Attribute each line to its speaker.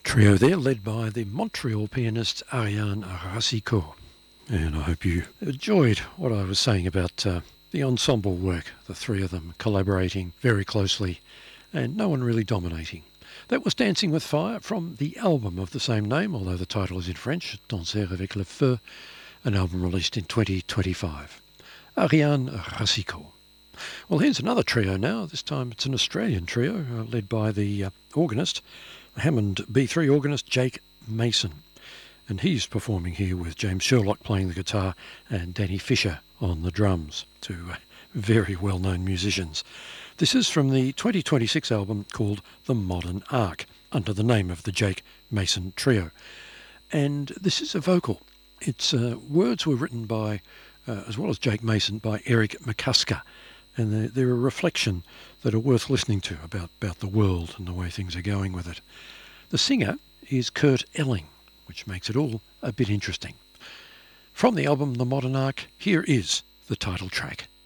Speaker 1: Trio there, led by the Montreal pianist Ariane Racicot. And I hope you enjoyed what I was saying about the ensemble work, the three of them collaborating very closely and no one really dominating. That was Dancing with Fire from the album of the same name, although the title is in French, Danser avec le feu, an album released in 2025. Ariane Racicot. Well, here's another trio now. This time it's an Australian trio led by the organist, Hammond B3 organist Jake Mason. And he's performing here with James Sherlock playing the guitar and Danny Fisher on the drums, two very well-known musicians. This is from the 2026 album called The Modern Ark, under the name of the Jake Mason Trio. And this is a vocal. Its words were written by, as well as Jake Mason, by Eric McCusker. And they're a reflection that are worth listening to about the world and the way things are going with it. The singer is Kurt Elling, which makes it all a bit interesting. From the album The Modern Ark, here is the title track.